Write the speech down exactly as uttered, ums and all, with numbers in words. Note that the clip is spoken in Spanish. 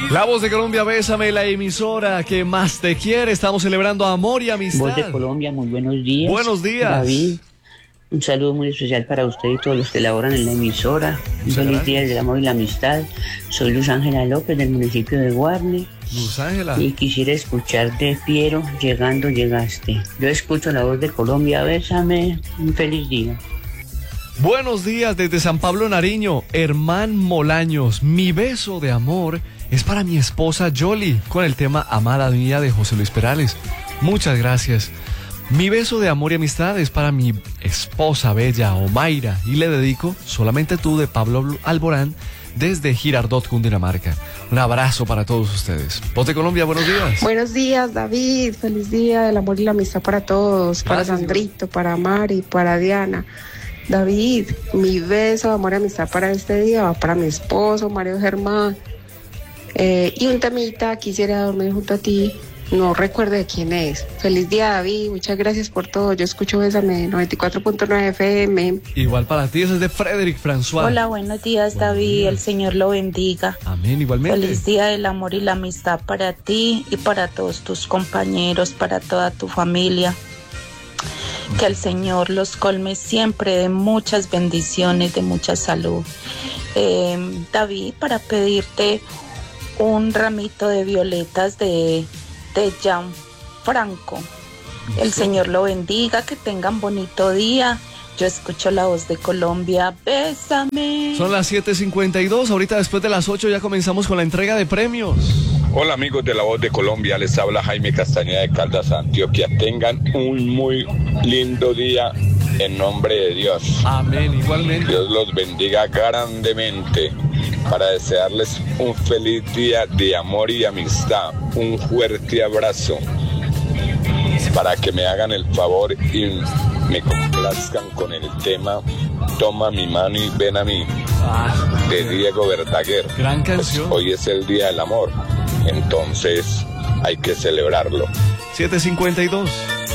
La Voz de Colombia, bésame, la emisora que más te quiere. Estamos celebrando amor y amistad. Voz de Colombia, muy buenos días. Buenos días. David, un saludo muy especial para usted y todos los que laboran en la emisora. Un feliz día del amor y la amistad. Soy Luz Ángela López del municipio de Guarne. Luz Ángela. Y quisiera escuchar de Piero, Llegando Llegaste. Yo escucho La Voz de Colombia, bésame. Un feliz día. Buenos días desde San Pablo, Nariño. Hermán Molaños, mi beso de amor es para mi esposa Yoli, con el tema Amada Mía de José Luis Perales. Muchas gracias. Mi beso de amor y amistad es para mi esposa bella Omaira y le dedico Solamente tú de Pablo Alborán desde Girardot, Cundinamarca. Un abrazo para todos ustedes. Voz de Colombia, buenos días. Buenos días, David. Feliz día del amor y la amistad para todos. Para Gracias, Sandrito, para Mari, para Diana. David, mi beso de amor y amistad para este día va para mi esposo, Mario Germán. Eh, y un temita, quisiera dormir junto a ti. No recuerdo de quién es. Feliz día, David. Muchas gracias por todo. Yo escucho Bésame noventa y cuatro punto nueve F M. Igual para ti, ese es de Frederick François. Hola, buenos días, Buenos David. días. El Señor lo bendiga. Amén, igualmente. Feliz día del amor y la amistad para ti y para todos tus compañeros, para toda tu familia. Que el Señor los colme siempre de muchas bendiciones, de mucha salud. Eh, David, para pedirte un ramito de violetas de, de Gianfranco. El Señor lo bendiga, que tengan bonito día. Yo escucho La Voz de Colombia, bésame. Son las siete cincuenta y dos, ahorita después de las ocho ya comenzamos con la entrega de premios. Hola amigos de La Voz de Colombia, les habla Jaime Castañeda de Caldas, Antioquia. Tengan un muy lindo día en nombre de Dios. Amén, igualmente. Dios los bendiga grandemente para desearles un feliz día de amor y amistad. Un fuerte abrazo para que me hagan el favor y me complazcan con el tema Toma mi mano y ven a mí, de Diego Verdaguer. Gran canción. Pues hoy es el día del amor, entonces hay que celebrarlo. siete cincuenta y dos.